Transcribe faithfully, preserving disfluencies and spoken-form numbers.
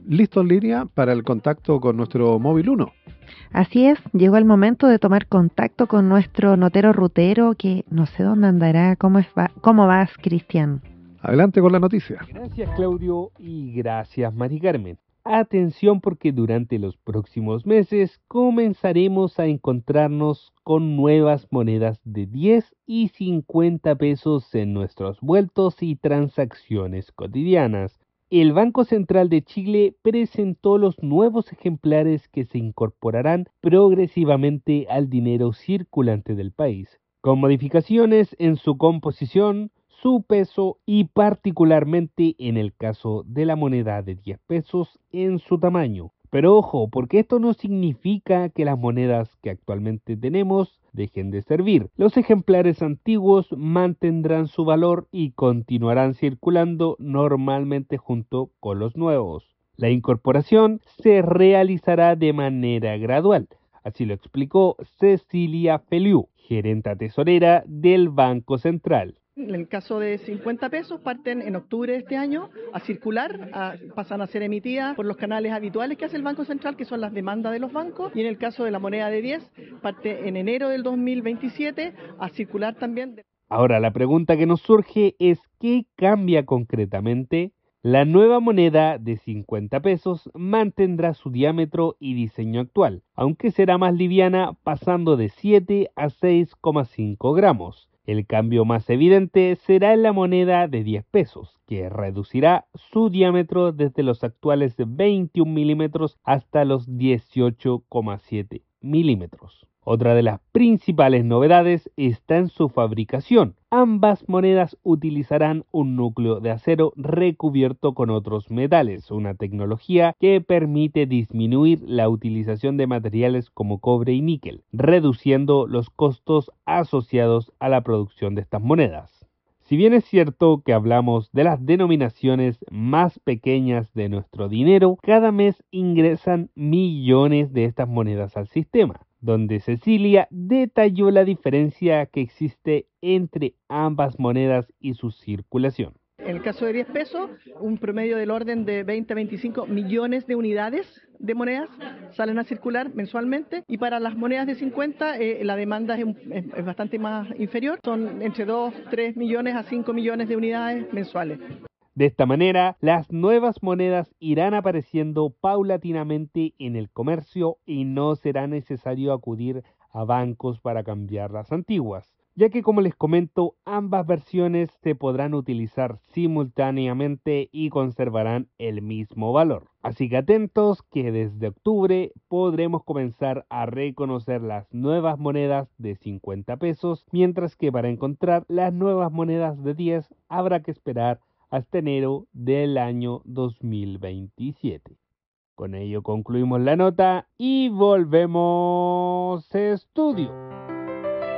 listo en línea para el contacto con nuestro móvil uno. Así es, llegó el momento de tomar contacto con nuestro notero rutero que no sé dónde andará. ¿Cómo, es va- cómo vas, Cristian? Adelante con la noticia. Gracias, Claudio, y gracias, Mari Carmen. Atención porque durante los próximos meses comenzaremos a encontrarnos con nuevas monedas de diez y cincuenta pesos en nuestros vueltos y transacciones cotidianas. El Banco Central de Chile presentó los nuevos ejemplares que se incorporarán progresivamente al dinero circulante del país, con modificaciones en su composición, su peso y particularmente en el caso de la moneda de diez pesos en su tamaño. Pero ojo, porque esto no significa que las monedas que actualmente tenemos dejen de servir. Los ejemplares antiguos mantendrán su valor y continuarán circulando normalmente junto con los nuevos. La incorporación se realizará de manera gradual. Así lo explicó Cecilia Feliu, gerenta tesorera del Banco Central. En el caso de cincuenta pesos, parten en octubre de este año a circular, a- pasan a ser emitidas por los canales habituales que hace el Banco Central, que son las demandas de los bancos, y en el caso de la moneda de diez, parte en enero del dos mil veintisiete a circular también. de- Ahora, la pregunta que nos surge es ¿qué cambia concretamente? La nueva moneda de cincuenta pesos mantendrá su diámetro y diseño actual, aunque será más liviana pasando de siete a seis coma cinco gramos. El cambio más evidente será en la moneda de diez pesos, que reducirá su diámetro desde los actuales veintiún milímetros hasta los dieciocho coma siete milímetros. Otra de las principales novedades está en su fabricación. Ambas monedas utilizarán un núcleo de acero recubierto con otros metales, una tecnología que permite disminuir la utilización de materiales como cobre y níquel, reduciendo los costos asociados a la producción de estas monedas. Si bien es cierto que hablamos de las denominaciones más pequeñas de nuestro dinero, cada mes ingresan millones de estas monedas al sistema, donde Cecilia detalló la diferencia que existe entre ambas monedas y su circulación. En el caso de diez pesos, un promedio del orden de veinte a veinticinco millones de unidades de monedas salen a circular mensualmente, y para las monedas de cincuenta eh, la demanda es, un- es- es bastante más inferior, son entre dos, tres millones a cinco millones de unidades mensuales. De esta manera, las nuevas monedas irán apareciendo paulatinamente en el comercio y no será necesario acudir a bancos para cambiar las antiguas, ya que como les comento, ambas versiones se podrán utilizar simultáneamente y conservarán el mismo valor. Así que atentos que desde octubre podremos comenzar a reconocer las nuevas monedas de cincuenta pesos, mientras que para encontrar las nuevas monedas de diez habrá que esperar hasta enero del año dos mil veintisiete. Con ello concluimos la nota y volvemos a estudio.